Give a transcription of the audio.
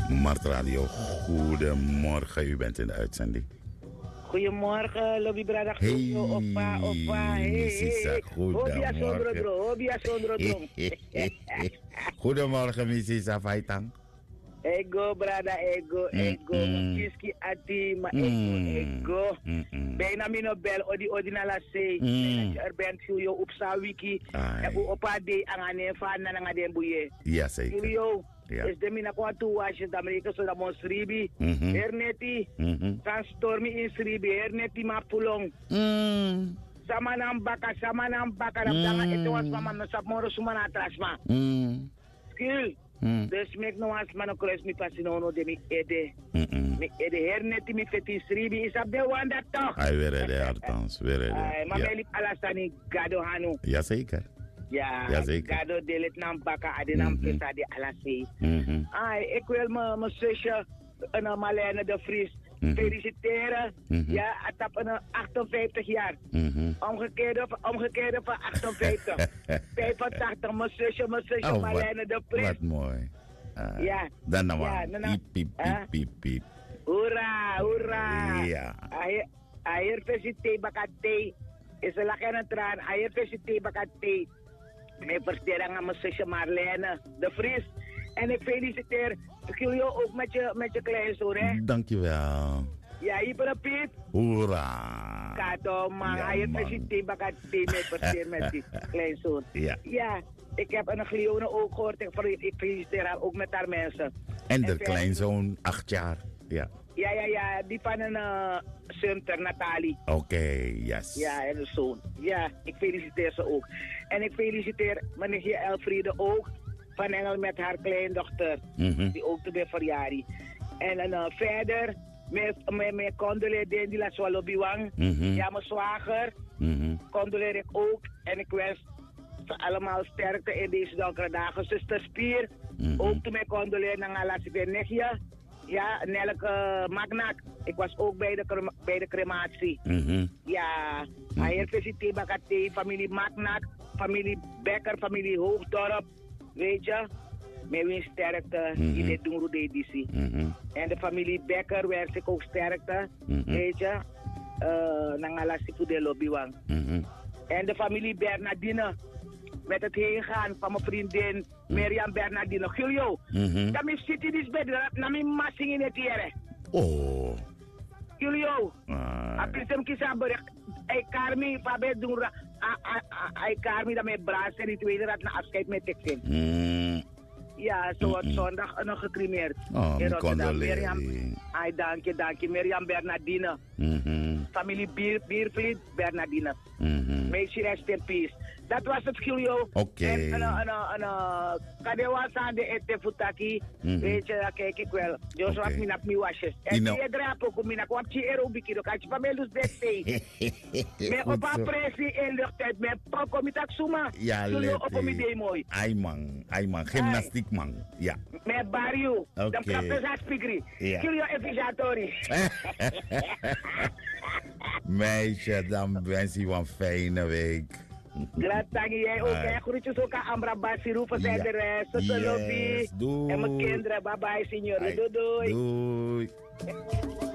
Mart Radio, goedemorgen. U bent in de uitzending. Goedemorgen, Lobby Brada. Hey, Opa. Mrs. Goedemorgen. Hobia Sondro. Goedemorgen, Mrs. Vaitang. Ego, Brada, ego. Kiski ati, ma ego. Bijna minobel, odi na la sei. Er bent yo op sa wiki. En opa de angane fan na ngade buye. Ja, zeker. Yo. Ja. Is de mina kwa tu wasje da Amerika so da mon sribi. Herneti. Transtormi in sribi. Herneti ma pulong. Samanam baka danga ito was mama no sap moro sumana atrasma. Skill. Dus mek no as mano kres mi pasinono de mi ede. Mi ede herneti mi feti sribi is ab de wanda toch. Hij weer de althans, weer de. Maar mij liep alasani gado hanu. Jazeker. Ja, gado delet nam baka adenam pesa de alasi. Ik wil mijn zusje, Marlene de Vries, feliciteren. Ja, atap een 58 jaar. Omgekeerde van 58. 85, mijn zusje Marlene de Vries. Wat mooi. Ja. Dan nou maar. Piep. Hoera. Ja. Ayer felicite bakate. Is een lach en een traan. Ayer felicite bakate. Mijn versterking aan mijn zusje Marlene de Vries. En ik feliciteer jullie ook met je kleinzoon, hè? Dankjewel. Ja, hier Piet. Hoera. Kato, man. Hij feliciteer bakate met versteer met die kleinzoon. Ja, ik heb een Glione ook gehoord. Ik feliciteer haar ook met haar mensen. En de kleinzoon, 8 jaar. Ja. Ja, die van een zuster, Nathalie. Oké, yes. Ja, en een zoon. Ja, ik feliciteer ze ook. En ik feliciteer meneer Elfriede ook, van Engel met haar kleindochter, die ook te ben verjaardag. En verder, met condoleer die la swallow biwang. Ja, mijn zwager, condoleer ik ook. En ik wens ze allemaal sterkte in deze donkere dagen. Zuster Spier, ook te mij condoleer naar Alassibernegje. Ja, Nelke Magnak. Ik was ook bij de crematie. Ja, hij feliciteer bakate, familie Magnak, familie Becker, familie Hoogdorp. Weet je, met wie sterkte in dit doen hoe deze. En de familie Becker wens ik ook sterkte. Weet je, nangalasi voor de lobbywan. En de familie Bernardine. Met het heen gaan van mijn vriendin Mirjam Bernardino. Julio, dat mijn city is beter dan mijn massing in het hier. Oh. Julio, aprisem kisa bericht. Ay Carmi, Fabe Dura, ay Carmi dat mijn braas en die tweede dat na afscheid met teksten. Ja, zo wordt zondag nog gecremeerd. In Rotterdam. Mirjam, ay dank je, Mirjam Bernardino. Familie Biervliet Bernardino. May rest in peace. Dat was het, Julio. Oké. En kadewa aan de ete futaki. Weet je, kijk ik wel. Jos wat minap mi wasjes. En die drapo kom minap wat je aerobiki do kach pamelus dete. Me opa presi in luchtheid me poko mitak suma. Ja, Julio opo mi dei mooi. Ayman, gymnastiek man. Ja. Me barrio. Oké. Dan klapte za spigri. Julio efficiatori. Meisje, dan wens je een fijne week. Glad tangi jij ook. Groetjes ook aan Ambra Basiru van zijn de rest. Tot de lobby. Doei. En mijn kinderen. Bye bye, signor. Doei. Doei.